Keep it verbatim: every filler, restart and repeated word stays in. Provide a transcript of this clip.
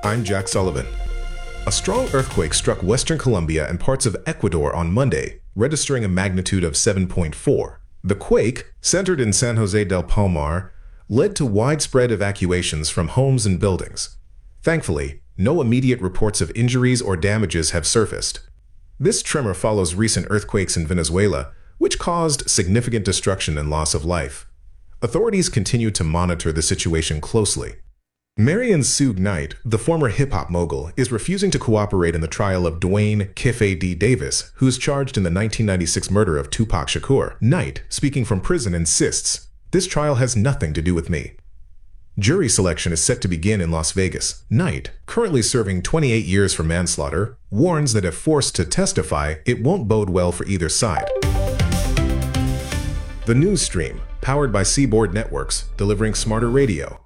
I'm Jack Sullivan. A strong earthquake struck Western Colombia and parts of Ecuador on Monday, registering a magnitude of seven point four. The quake, centered in San Jose del Palmar, led to widespread evacuations from homes and buildings. Thankfully, no immediate reports of injuries or damages have surfaced. This tremor follows recent earthquakes in Venezuela, which caused significant destruction and loss of life. Authorities continue to monitor the situation closely. Marion Suge Knight, the former hip-hop mogul, is refusing to cooperate in the trial of Dwayne "Kiffe D. Davis, who is charged in the nineteen ninety-six murder of Tupac Shakur. Knight, speaking from prison, insists, "This trial has nothing to do with me." Jury selection is set to begin in Las Vegas. Knight, currently serving twenty-eight years for manslaughter, warns that if forced to testify, it won't bode well for either side. The News Stream, powered by Seaboard Networks, delivering smarter radio.